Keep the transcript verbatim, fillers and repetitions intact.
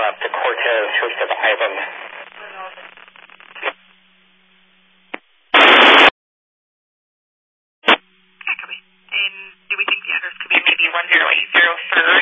up to Cortez, first of Ivan. Okay, copy. And do we think the address could be maybe one zero eight zero third?